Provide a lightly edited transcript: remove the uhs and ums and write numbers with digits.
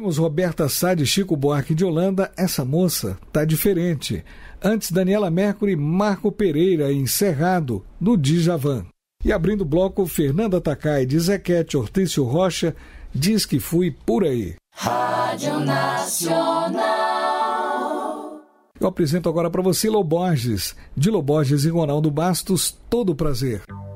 Tivemos Roberta Sá de Chico Buarque de Holanda, Essa Moça Tá Diferente. Antes, Daniela Mercury e Marco Pereira em Cerrado, do Djavan. E abrindo o bloco, Fernanda Takai de Zequete Hortêncio Rocha, Diz que Fui Por Aí. Rádio Nacional. Eu apresento agora para você Loborges, de Loborges e Ronaldo Bastos, Todo Prazer.